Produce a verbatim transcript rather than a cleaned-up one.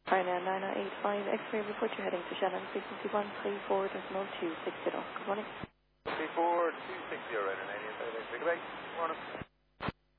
Ryanair nine oh eight five X-ray report, you're heading to Shannon, frequency one three four decimal two six zero. Good morning. three four two six zero, Ryanair nine oh eight five X-ray, good morning.